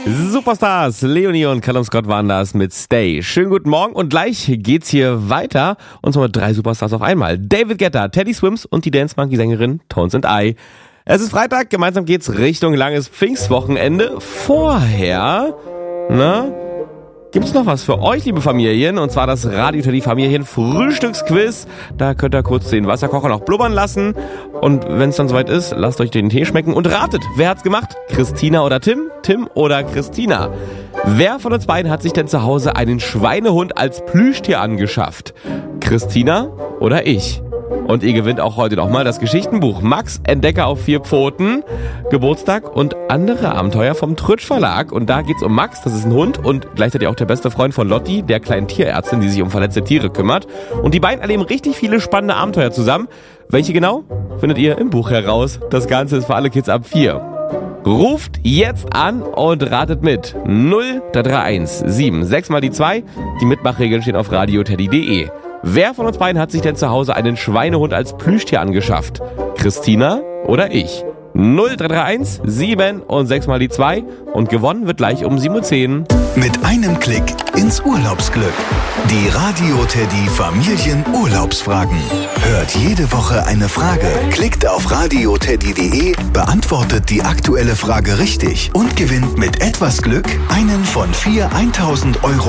Superstars, Leonie und Callum Scott waren das mit Stay. Schönen guten Morgen und gleich geht's hier weiter. Und zwar mit 3 Superstars auf einmal. David Guetta, Teddy Swims und die Dance Monkey Sängerin Tones and I. Es ist Freitag, gemeinsam geht's Richtung langes Pfingstwochenende. Vorher, gibt's noch was für euch, liebe Familien, und zwar das Radio Teddy Familien Frühstücksquiz. Da könnt ihr kurz den Wasserkocher noch blubbern lassen und wenn es dann soweit ist, lasst euch den Tee schmecken und ratet, wer hat's gemacht? Christina oder Tim? Tim oder Christina? Wer von uns beiden hat sich denn zu Hause einen Schweinehund als Plüschtier angeschafft? Christina oder ich? Und ihr gewinnt auch heute nochmal das Geschichtenbuch Max Entdecker auf 4 Pfoten, Geburtstag und andere Abenteuer vom Trütsch Verlag. Und da geht's um Max, das ist ein Hund und gleichzeitig auch der beste Freund von Lotti, der kleinen Tierärztin, die sich um verletzte Tiere kümmert. Und die beiden erleben richtig viele spannende Abenteuer zusammen. Welche genau? Findet ihr im Buch heraus. Das Ganze ist für alle Kids ab 4. Ruft jetzt an und ratet mit. 0331 76 mal die 2. Die Mitmachregeln stehen auf radioteddy.de. Wer von uns beiden hat sich denn zu Hause einen Schweinehund als Plüschtier angeschafft? Christina oder ich? 0331 7 und 6 mal die 2 und gewonnen wird gleich um 7:10 Uhr. Mit einem Klick ins Urlaubsglück. Die Radio Teddy Familien Urlaubsfragen. Hört jede Woche eine Frage, klickt auf radioteddy.de, beantwortet die aktuelle Frage richtig und gewinnt mit etwas Glück einen von 4 1000 €